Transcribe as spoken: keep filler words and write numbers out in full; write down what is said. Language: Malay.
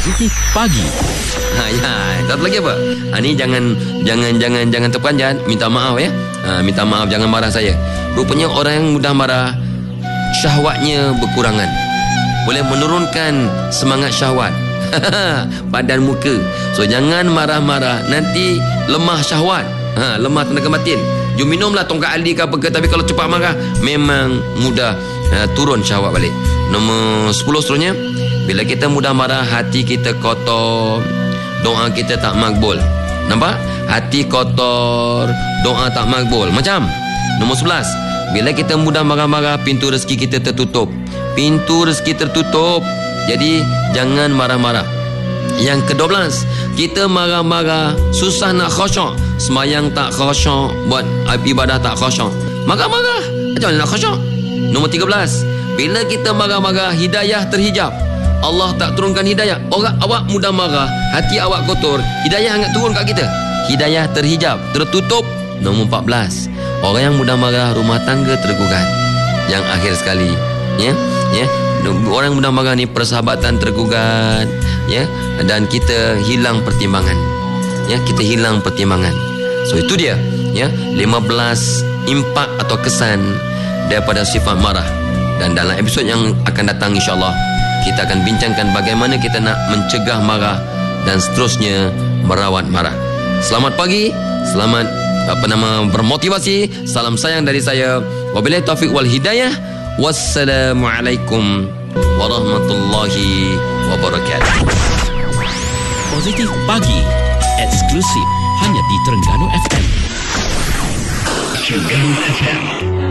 Positif Pagi. Ha ya, satu lagi apa? Ha ni jangan jangan jangan jangan terperanjat, minta maaf ya. Ha minta maaf, jangan marah saya. Rupanya orang yang mudah marah syahwatnya berkurangan. Boleh menurunkan semangat syahwat. Badan muka. So jangan marah-marah, nanti lemah syahwat. Ha lemah tenaga batin. Jom minumlah tongkat Ali ke apa ke, tapi kalau cepat marah memang mudah uh, turun syahwat balik. Nombor sepuluh seterusnya, bila kita mudah marah, hati kita kotor, doa kita tak makbul. Nampak? Hati kotor, doa tak makbul. Macam nombor sebelas, bila kita mudah marah-marah, pintu rezeki kita tertutup. Pintu rezeki tertutup. Jadi jangan marah-marah. Yang kedua belas, kita marah-marah susah nak khusyuk. Semayang tak khusyuk, buat ibadah tak khusyuk. Marah-marah, macam mana nak khusyuk? Nombor tiga belas, bila kita marah-marah, hidayah terhijab. Allah tak turunkan hidayah. Orang awak mudah marah, hati awak kotor, hidayah hangat turun kat kita. Hidayah terhijab, tertutup. Nombor empat belas, orang yang mudah marah, rumah tangga tergugat. Yang akhir sekali, ya, ya, orang mudah marah ni persahabatan tergugat, ya, dan kita hilang pertimbangan. Ya, kita hilang pertimbangan. So itu dia, ya, lima belas impak atau kesan daripada sifat marah. Dan dalam episod yang akan datang, insya-Allah kita akan bincangkan bagaimana kita nak mencegah marah dan seterusnya merawat marah. Selamat pagi, selamat apa nama bermotivasi. Salam sayang dari saya. Wabillahi taufiq wal hidayah. Wassalamualaikum warahmatullahi wabarakatuh. Positif Pagi, eksklusif hanya di Terengganu F M. Terengganu F M.